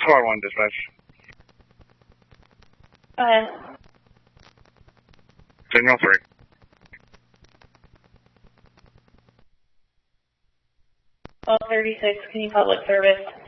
Car 1 dispatch. Go ahead. Signal 3. Call 36, can you public service?